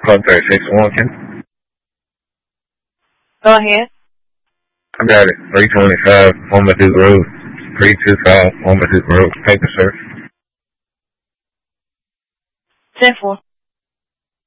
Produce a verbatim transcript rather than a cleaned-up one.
Code thirty-six one, Ken. Go ahead. I got it. three twenty-five, Marmaduke Road. three two five, Marmaduke Road. Paper, sir. ten four.